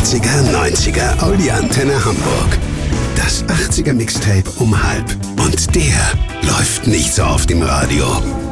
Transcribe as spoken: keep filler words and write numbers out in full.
achtziger, neunziger, Audi Antenne Hamburg. Das achtziger Mixtape um halb. Und der läuft nicht so oft im Radio.